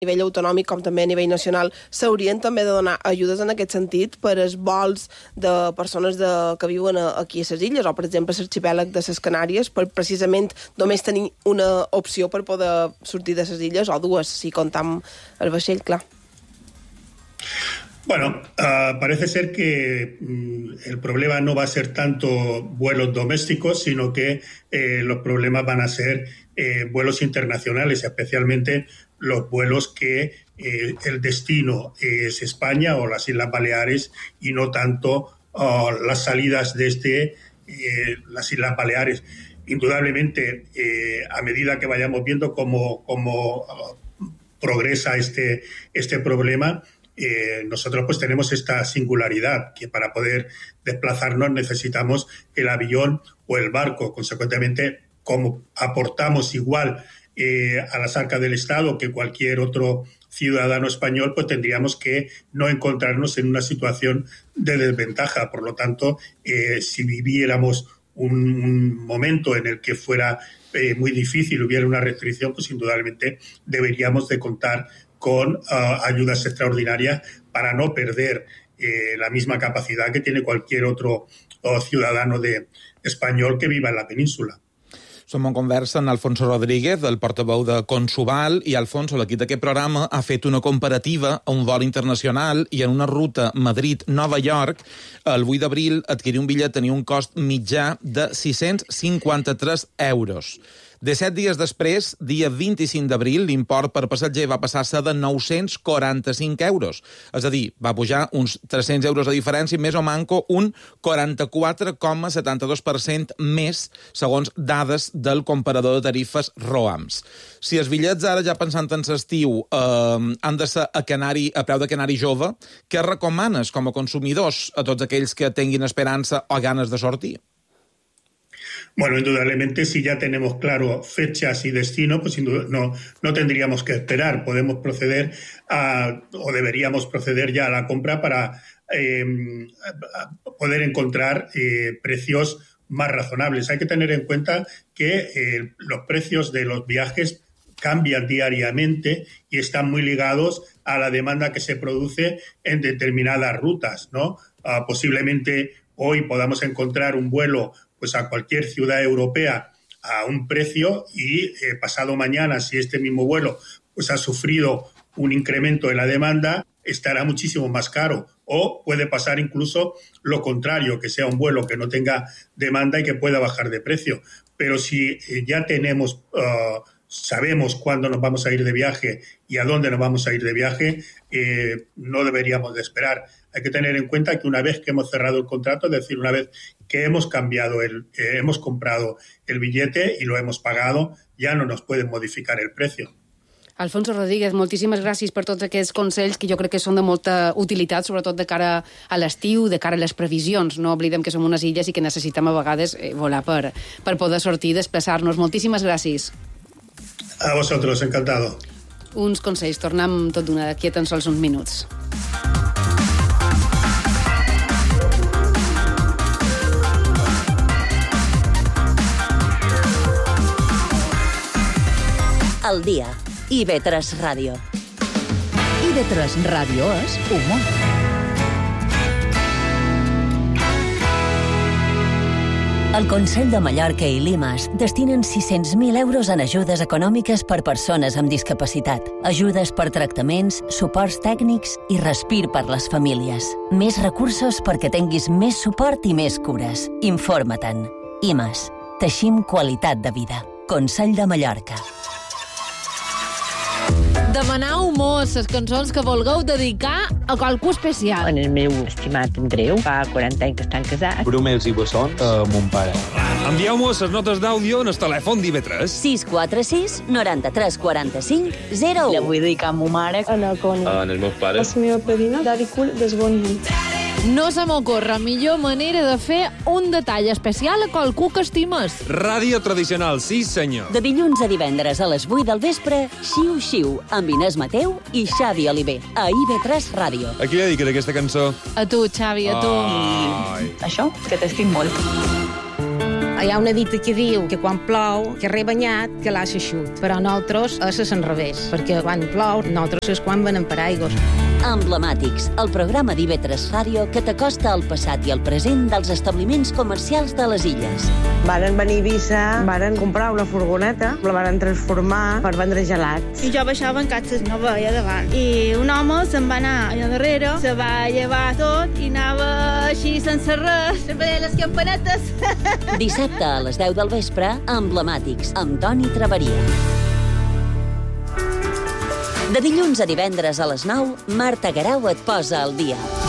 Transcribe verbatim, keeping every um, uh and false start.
a nivell autonòmic com també a nivell nacional s'haurien també de donar ajudes en aquest sentit per als vols de persones de, que viuen a, aquí a les illes o, per exemple, a l'arxipèlag de les Canàries per precisament només tenir una opció per poder sortir de les illes o dues, si comptam el vaixell, clar. Bueno, uh, parece ser que mm, el problema no va a ser tanto vuelos domésticos, sino que eh, los problemas van a ser eh, vuelos internacionales, especialmente los vuelos que eh, el destino es España o las Islas Baleares y no tanto uh, las salidas desde eh, las Islas Baleares. Indudablemente, eh, a medida que vayamos viendo cómo, cómo uh, progresa este, este problema, Eh, nosotros pues tenemos esta singularidad que para poder desplazarnos necesitamos el avión o el barco. Consecuentemente, como aportamos igual eh, a las arcas del Estado que cualquier otro ciudadano español, pues tendríamos que no encontrarnos en una situación de desventaja. Por lo tanto, eh, si viviéramos un, un momento en el que fuera eh, muy difícil, hubiera una restricción, pues indudablemente deberíamos de contar con uh, ayudas extraordinarias para no perder eh, la misma capacidad que tiene cualquier otro uh, ciudadano de, español que viva en la península. Som en conversa amb Alfonso Rodríguez, el portaveu de Consuval, i Alfonso, l'equip d'aquest programa, ha fet una comparativa a un vol internacional i en una ruta Madrid-Nova York, el vuit d'abril, adquirir un bitllet tenia un cost mitjà de sis-cents cinquanta-tres euros. disset dies després, dia vint-i-cinc d'abril, l'import per passatger va passar a ser de nou-cents quaranta-cinc euros. És a dir, va pujar uns tres-cents euros de diferència, més o manco un quaranta-quatre coma setanta-dos per cent més, segons dades del comparador de tarifes ROAMS. Si els bitllets ara, ja pensant en l'estiu, eh, han de ser a, canari, a preu de canari jove, què recomanes com a consumidors a tots aquells que tinguin esperança o ganes de sortir? Bueno, indudablemente, si ya tenemos claro fechas y destino, pues no, no tendríamos que esperar. Podemos proceder a, o deberíamos proceder ya a la compra para eh, poder encontrar eh, precios más razonables. Hay que tener en cuenta que eh, los precios de los viajes cambian diariamente y están muy ligados a la demanda que se produce en determinadas rutas, ¿no? Uh, posiblemente hoy podamos encontrar un vuelo pues a cualquier ciudad europea a un precio y eh, pasado mañana, si este mismo vuelo pues ha sufrido un incremento en la demanda, estará muchísimo más caro. O puede pasar incluso lo contrario, que sea un vuelo que no tenga demanda y que pueda bajar de precio. Pero si eh, ya tenemos, uh, sabemos cuándo nos vamos a ir de viaje y a dónde nos vamos a ir de viaje, eh, no deberíamos de esperar. Hay que tener en cuenta que una vez que hemos cerrado el contrato, es decir, una vez que hemos cambiado, el, eh, hemos comprado el billete y lo hemos pagado, ya no nos pueden modificar el precio. Alfonso Rodríguez, moltíssimes gràcies per tots aquests consells que jo crec que són de molta utilitat, sobretot de cara a l'estiu, de cara a les previsions. No oblidem que som unes illes i que necessitem a vegades eh, volar per, per poder sortir i desplaçar-nos. Moltíssimes gràcies. A vosotros, encantado. Uns consells. Tornem tot d'una d'aquí a tan sols uns minuts. Al dia. I V tres Ràdio. I V tres Ràdio és humor. El Consell de Mallorca i Limas destinen sis-cents mil euros en ajudes econòmiques per persones amb discapacitat, ajudes per tractaments, suports tècnics i respir per les famílies. Més recursos perquè tinguis més suport i més cures. Informa-te'n. Imas. Teixim qualitat de vida. Consell de Mallorca. Demanau mos les cançons que vulgueu dedicar a qualcú especial. En el meu estimat Andreu, fa quaranta anys que estan casats. Brumels i bessons a mon pare. Envieu-mos les notes d'àudio en el telèfon d'I V tres. sis quatre sis, noranta-tres, quaranta-cinc, zero u. La vull dedicar a ma mare. A la Connie. A els meus pares. A la meva padrina, Daddy Cool, des bon dia. No se m'ocorre millor manera de fer un detall especial a qualcú que estimes. Ràdio tradicional, sí senyor. De dilluns a divendres a les vuit del vespre, Xiu Xiu, amb Inés Mateu i Xavi Oliver, a I V tres Ràdio. A qui li dediques aquesta cançó? A tu, Xavi, a tu. Ai. Això, que t'estim molt. Hi ha una dita que diu que quan plou, que re banyat, que l'ha s'eixut. Però nosaltres és al revés, perquè quan plou, nosaltres és quan venem paraigües. Emblemàtics, el programa d'I V tres Ràdio que t'acosta al passat i al present dels establiments comercials de les illes. Varen venir a Eivissa, varen comprar una furgoneta, la varen transformar per vendre gelats. I jo baixava en caixes, no veia davant. I un home se'n va anar allà darrere, se va llevar tot i anava així sense res, veia les campanetes. Dissabte a les deu del vespre, Emblemàtics, amb Toni Traveria. De dilluns a divendres a les nou, Marta Guerau et posa al dia.